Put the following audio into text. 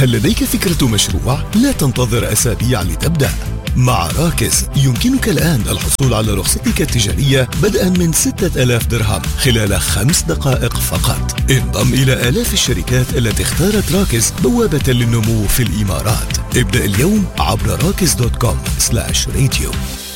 هل لديك فكرة مشروع؟ لا تنتظر أسابيع لتبدأ. مع راكز يمكنك الآن الحصول على رخصتك التجارية بدءا من 6000 درهم خلال 5 دقائق فقط. انضم إلى آلاف الشركات التي اختارت راكز بوابة للنمو في الإمارات. ابدأ اليوم عبر rakiz.com/radio.